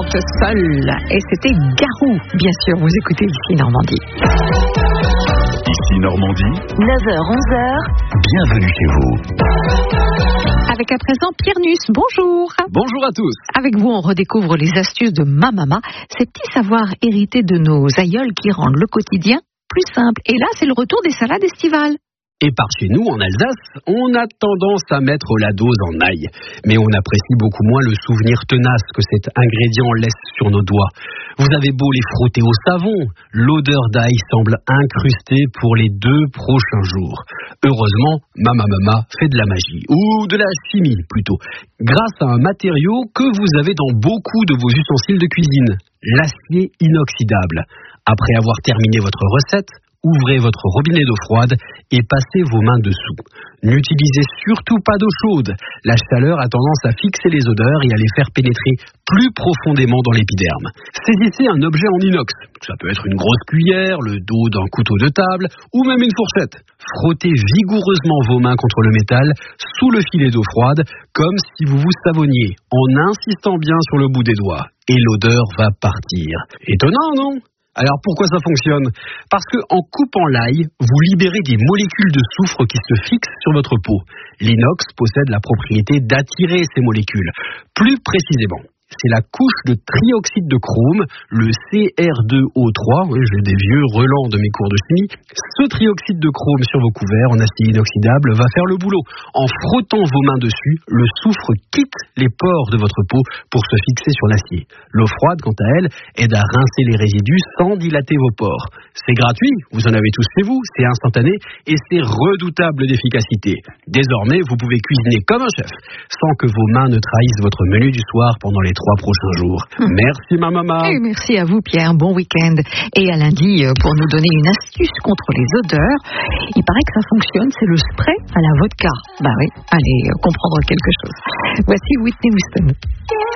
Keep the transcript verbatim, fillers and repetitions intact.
chante seule. Et c'était Garou, bien sûr, vous écoutez ici Normandie. Ici Normandie, neuf heures onze heures, bienvenue chez vous. Avec à présent Pierre Nuss, bonjour. Bonjour à tous. Avec vous, on redécouvre les astuces de ma maman, ces petits savoirs hérités de nos aïeuls qui rendent le quotidien plus simple. Et là, c'est le retour des salades estivales. Et par chez nous, en Alsace, on a tendance à mettre la dose en ail. Mais on apprécie beaucoup moins le souvenir tenace que cet ingrédient laisse sur nos doigts. Vous avez beau les frotter au savon, l'odeur d'ail semble incrustée pour les deux prochains jours. Heureusement, Mama Mama fait de la magie, ou de la chimie plutôt, grâce à un matériau que vous avez dans beaucoup de vos ustensiles de cuisine, l'acier inoxydable. Après avoir terminé votre recette, ouvrez votre robinet d'eau froide et passez vos mains dessous. N'utilisez surtout pas d'eau chaude. La chaleur a tendance à fixer les odeurs et à les faire pénétrer plus profondément dans l'épiderme. Saisissez un objet en inox. Ça peut être une grosse cuillère, le dos d'un couteau de table ou même une fourchette. Frottez vigoureusement vos mains contre le métal sous le filet d'eau froide comme si vous vous savonniez en insistant bien sur le bout des doigts. Et l'odeur va partir. Étonnant, non ? Alors pourquoi ça fonctionne ? Parce que en coupant l'ail, vous libérez des molécules de soufre qui se fixent sur votre peau. L'inox possède la propriété d'attirer ces molécules. Plus précisément, c'est la couche de trioxyde de chrome, le C R deux O trois, oui, j'ai des vieux relents de mes cours de chimie. Ce trioxyde de chrome sur vos couverts en acier inoxydable va faire le boulot. En frottant vos mains dessus, le soufre quitte les pores de votre peau pour se fixer sur l'acier. L'eau froide, quant à elle, aide à rincer les résidus sans dilater vos pores. C'est gratuit, vous en avez tous chez vous, c'est instantané et c'est redoutable d'efficacité. Désormais, vous pouvez cuisiner comme un chef, sans que vos mains ne trahissent votre menu du soir pendant les trois prochains jours. Mmh. Merci ma maman. Et merci à vous Pierre, bon week-end. Et à lundi pour nous donner une astuce contre les odeurs. Il paraît que ça fonctionne, c'est le spray à la vodka. Bah oui, allez comprendre quelque chose. Voici Whitney Houston.